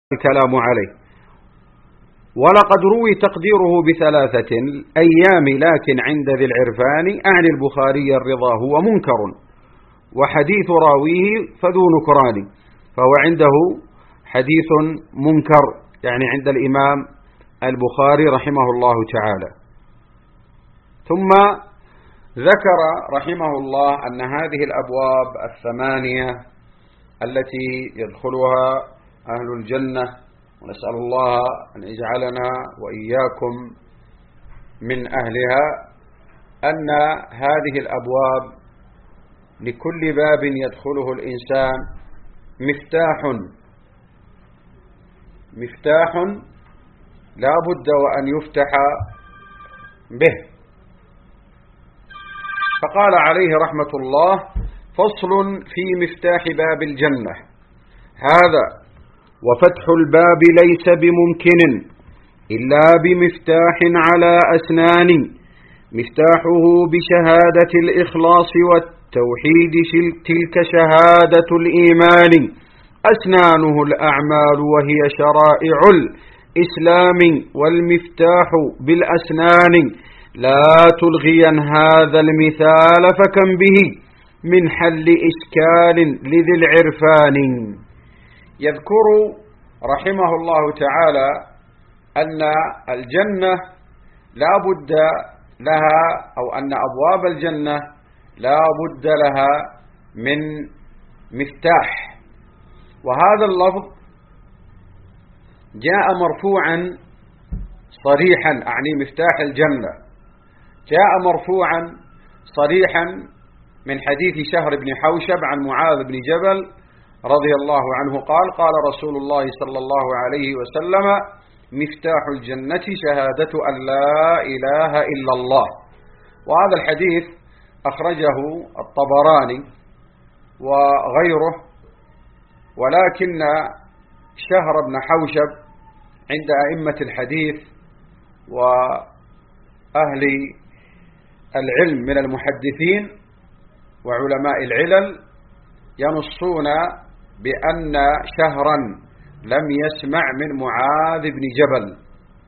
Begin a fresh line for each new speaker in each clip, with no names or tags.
الكلام عليه. ولقد روي تقديره ب3 أيام، لكن عند ذي العرفان أعني البخاري الرضا هو منكر، وحديث راويه فذو نكران، فهو عنده حديث منكر، يعني عند الإمام البخاري رحمه الله تعالى. ثم ذكر رحمه الله أن هذه الأبواب 8 التي يدخلها أهل الجنة، ونسأل الله أن يجعلنا وإياكم من أهلها، أن هذه الأبواب لكل باب يدخله الإنسان مفتاح لا بد وأن يفتح به. فقال عليه رحمة الله: فصل في مفتاح باب الجنة. هذا وفتح الباب ليس بممكن إلا بمفتاح على أسنان، مفتاحه بشهادة الإخلاص والتوحيد، تلك شهادة الإيمان، أسنانه الأعمال وهي شرائع الإسلام، والمفتاح بالأسنان لا تلغين هذا المثال، فكم به من حل إشكال لذي العرفان. يذكر رحمه الله تعالى أن الجنة لا بد لها، أو أن أبواب الجنة لا بد لها من مفتاح، وهذا اللفظ جاء مرفوعا صريحا، أعني مفتاح الجنة جاء مرفوعا صريحا من حديث شهر بن حوشب عن معاذ بن جبل رضي الله عنه قال: قال رسول الله صلى الله عليه وسلم: مفتاح الجنة شهادة أن لا إله إلا الله. وهذا الحديث أخرجه الطبراني وغيره، ولكن شهر بن حوشب عند أئمة الحديث وأهل العلم من المحدثين وعلماء العلل ينصون بأن شهرا لم يسمع من معاذ بن جبل،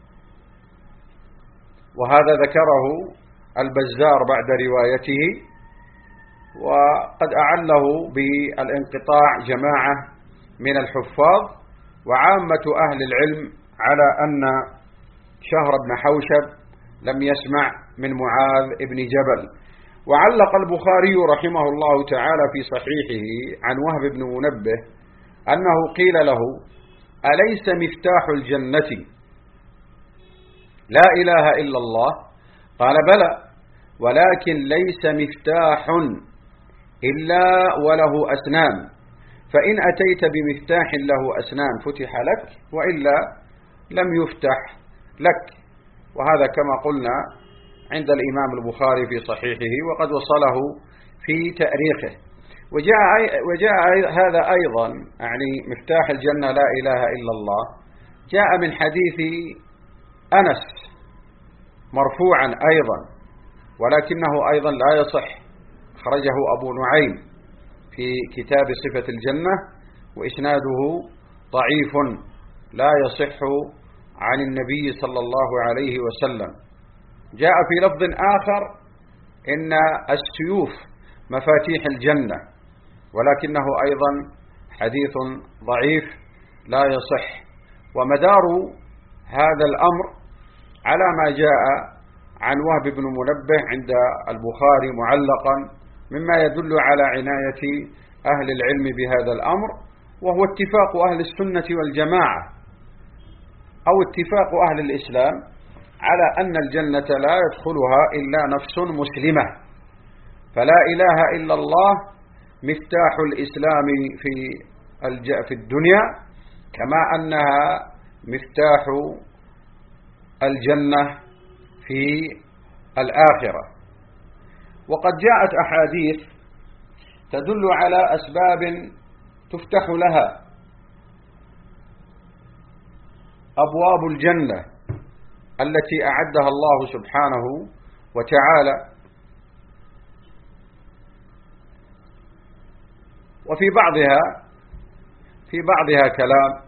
وهذا ذكره البزار بعد روايته، وقد أعله بالانقطاع جماعة من الحفاظ، وعامة أهل العلم على أن شهر بن حوشب لم يسمع من معاذ بن جبل. وعلق البخاري رحمه الله تعالى في صحيحه عن وهب بن منبه أنه قيل له: أليس مفتاح الجنة لا إله إلا الله؟ قال: بلى، ولكن ليس مفتاح إلا وله أسنان، فإن أتيت بمفتاح له أسنان فتح لك، وإلا لم يفتح لك. وهذا كما قلنا عند الإمام البخاري في صحيحه، وقد وصله في تأريخه. وجاء هذا أيضا، يعني مفتاح الجنة لا إله إلا الله، جاء من حديث أنس مرفوعا أيضا، ولكنه أيضا لا يصح، أخرجه أبو نعيم في كتاب صفة الجنة، وإسناده ضعيف لا يصح عن النبي صلى الله عليه وسلم. جاء في لفظ آخر: إن السيوف مفاتيح الجنة، ولكنه أيضا حديث ضعيف لا يصح. ومدار هذا الأمر على ما جاء عن وهب بن منبه عند البخاري معلقا، مما يدل على عناية أهل العلم بهذا الأمر، وهو اتفاق أهل السنة والجماعة، أو اتفاق أهل الإسلام، على أن الجنة لا يدخلها إلا نفس مسلمة. فلا إله إلا الله مفتاح الإسلام في الدنيا، كما أنها مفتاح الجنة في الآخرة. وقد جاءت أحاديث تدل على أسباب تفتح لها أبواب الجنة التي أعدها الله سبحانه وتعالى، وفي بعضها كلام